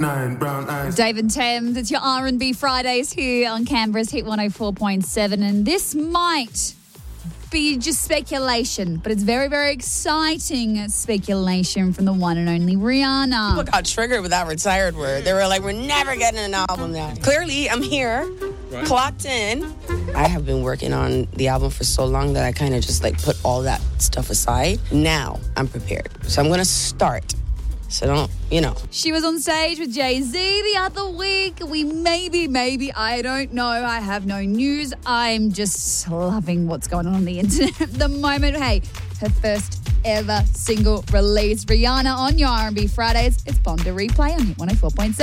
9 brown eyes. David Thames, it's your R&B Fridays here on Canberra's Hit 104.7, and this might be just speculation, but it's very, very exciting speculation from the one and only Rihanna. People got triggered with that retired word. They were like, we're never getting an album now. Clearly, I'm here, clocked in. I have been working on the album for so long that I kind of just like put all that stuff aside. Now I'm prepared. So I'm going to start. So don't, She was on stage with Jay-Z the other week. We maybe, I don't know. I have no news. I'm just loving what's going on the internet at the moment. Hey, her first ever single release. Rihanna on your R&B Fridays. It's Bond to Replay on Hit 104.7.